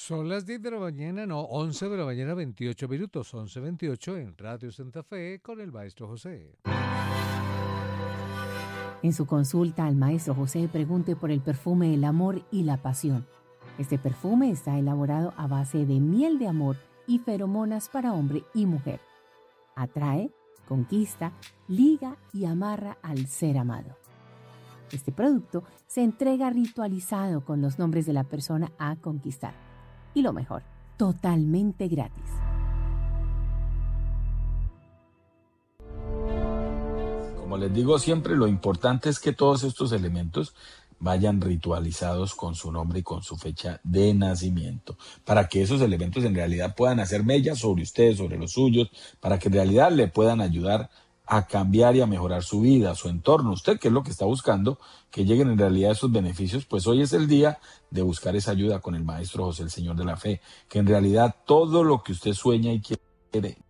Son las 10 de la mañana, no, 11 de la mañana, 28 minutos, 11:28 en Radio Santa Fe con el maestro José. En su consulta al maestro José pregunte por el perfume El amor y la pasión. Este perfume está elaborado a base de miel de amor y feromonas para hombre y mujer. Atrae, conquista, liga y amarra al ser amado. Este producto se entrega ritualizado con los nombres de la persona a conquistar. Y lo mejor, totalmente gratis. Como les digo siempre, lo importante es que todos estos elementos vayan ritualizados con su nombre y con su fecha de nacimiento, para que esos elementos en realidad puedan hacer mella sobre ustedes, sobre los suyos, para que en realidad le puedan ayudar a cambiar y a mejorar su vida, su entorno. Usted, que es lo que está buscando, que lleguen en realidad esos beneficios, pues hoy es el día de buscar esa ayuda con el Maestro José, el Señor de la Fe, que en realidad todo lo que usted sueña y quiere